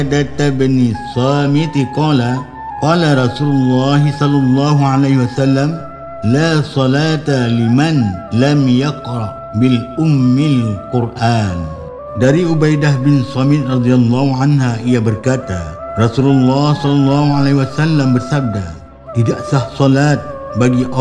بن الصامت قال رسول الله صلى الله عليه وسلم لا صلاة لمن لم يقرأ بالأم القرآن. Dari Ubaidah bin Samit radhiyallahu anha, ia berkata, Rasulullah sallallahu alaihi wasallam bersabda, tidak sah solat bagi